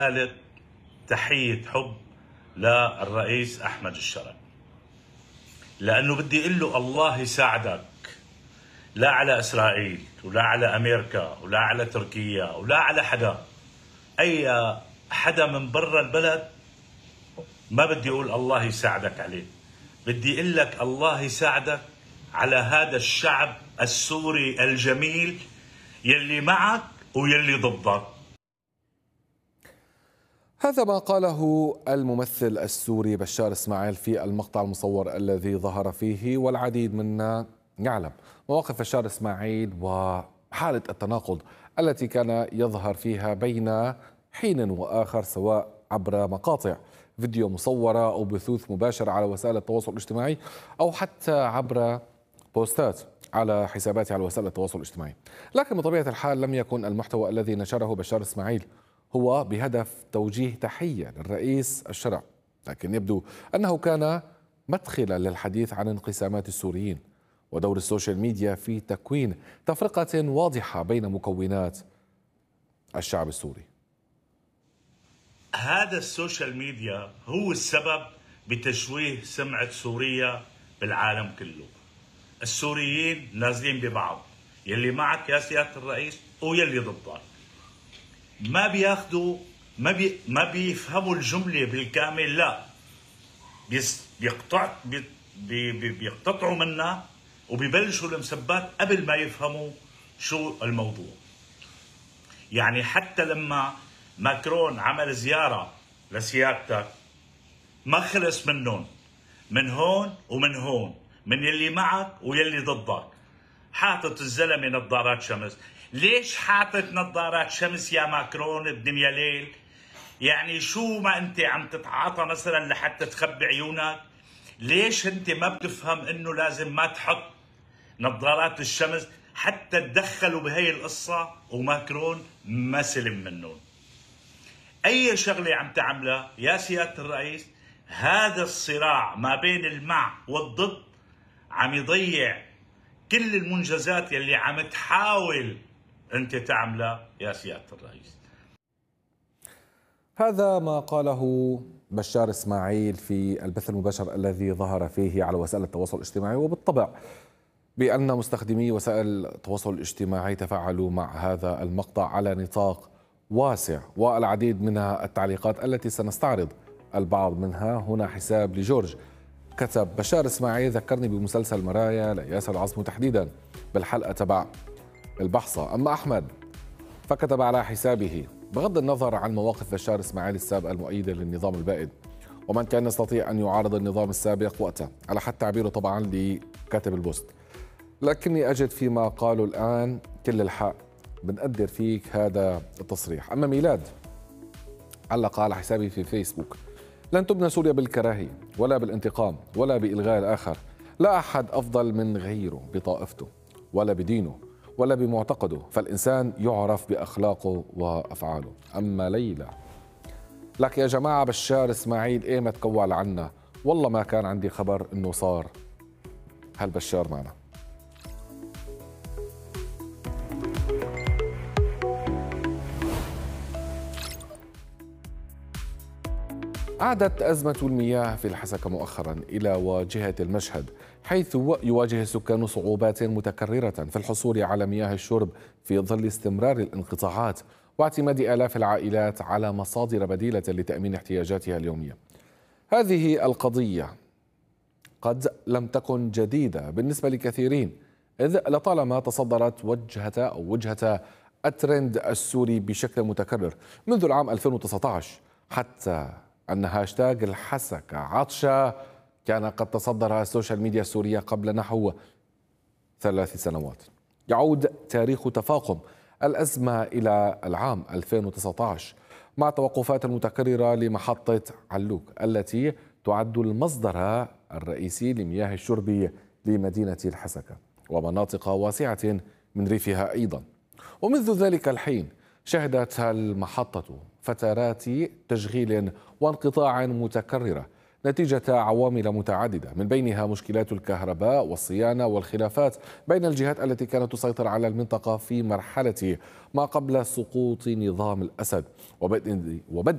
رسالة تحية حب للرئيس أحمد الشرع، لأنه بدي أقول له الله يساعدك، لا على إسرائيل ولا على أمريكا ولا على تركيا ولا على حدا، أي حدا من برا البلد ما بدي أقول الله يساعدك عليه، بدي أقول لك الله يساعدك على هذا الشعب السوري الجميل يلي معك ويلي ضدك. هذا ما قاله الممثل السوري بشار إسماعيل في المقطع المصور الذي ظهر فيه، والعديد منا يعلم مواقف بشار إسماعيل وحالة التناقض التي كان يظهر فيها بين حين وآخر، سواء عبر مقاطع فيديو مصورة أو بثوث مباشرة على وسائل التواصل الاجتماعي أو حتى عبر بوستات على حساباته على وسائل التواصل الاجتماعي. لكن بطبيعة الحال لم يكن المحتوى الذي نشره بشار إسماعيل هو بهدف توجيه تحية للرئيس الشرع، لكن يبدو أنه كان مدخلا للحديث عن انقسامات السوريين ودور السوشيال ميديا في تكوين تفرقة واضحة بين مكونات الشعب السوري. هذا السوشيال ميديا هو السبب بتشويه سمعة سوريا بالعالم كله. السوريين نازلين ببعض، يلي معك يا سيادة الرئيس ويلي ضدك، ما بياخذوا ما بيفهموا الجملة بالكامل، لا بيقتطعوا منها وبيبلشوا المسبات قبل ما يفهموا شو الموضوع. يعني حتى لما ماكرون عمل زيارة لسيادتك ما خلص منهم، من هون ومن هون، من يلي معك ويلي ضدك. حاطط الزلمة نظارات شمس. ليش حاطط نظارات شمس يا ماكرون الدنيا ليل؟ يعني شو ما انت عم تتعاطى مثلا لحتى تخبي عيونك؟ ليش انت ما بتفهم انه لازم ما تحط نظارات الشمس؟ حتى تدخلوا بهي القصة وماكرون ما سلم منهم. اي شغلة عم تعملها يا سيادة الرئيس، هذا الصراع ما بين المع والضد عم يضيع كل المنجزات يلي عم تحاول انت تعملها يا سيادة الرئيس. هذا ما قاله بشار إسماعيل في البث المباشر الذي ظهر فيه على وسائل التواصل الاجتماعي، وبالطبع بأن مستخدمي وسائل التواصل الاجتماعي تفاعلوا مع هذا المقطع على نطاق واسع، والعديد من التعليقات التي سنستعرض البعض منها. هنا حساب لجورج كتب: بشار إسماعيل ذكرني بمسلسل مرايا لياسر العظم تحديدا بالحلقة تبع البحصة. أما أحمد فكتب على حسابه: بغض النظر عن مواقف بشار إسماعيل السابقة المؤيدة للنظام البائد، ومن كان يستطيع أن يعارض النظام السابق وقتها، على حد تعبيره طبعا لكاتب البوست، لكني أجد فيما قالوا الآن كل الحق، بنقدر فيك هذا التصريح. أما ميلاد علق على حسابي في فيسبوك: لن تبنى سوريا بالكراهية ولا بالانتقام ولا بإلغاء الآخر، لا أحد أفضل من غيره بطائفته ولا بدينه ولا بمعتقده، فالإنسان يعرف بأخلاقه وأفعاله. أما ليلى: لك يا جماعة بشار إسماعيل إيه ما تكول عنا، والله ما كان عندي خبر إنه صار. هل بشار معنا؟ عادت أزمة المياه في الحسكة مؤخرا إلى واجهة المشهد، حيث يواجه السكان صعوبات متكررة في الحصول على مياه الشرب في ظل استمرار الانقطاعات واعتماد آلاف العائلات على مصادر بديلة لتأمين احتياجاتها اليومية. هذه القضية قد لم تكن جديدة بالنسبة لكثيرين، إذ لطالما تصدرت وجهة الترند السوري بشكل متكرر منذ العام 2019، حتى أن هاشتاج الحسكة عطشة كان قد تصدر السوشيال ميديا السورية قبل نحو 3 سنوات. يعود تاريخ تفاقم الأزمة إلى العام 2019 مع التوقفات المتكررة لمحطة علوك التي تعد المصدر الرئيسي لمياه الشرب لمدينة الحسكة ومناطق واسعة من ريفها أيضا. ومنذ ذلك الحين شهدت المحطة فترات تشغيل وانقطاع متكررة نتيجة عوامل متعددة، من بينها مشكلات الكهرباء والصيانة والخلافات بين الجهات التي كانت تسيطر على المنطقة في مرحلة ما قبل سقوط نظام الأسد وبدء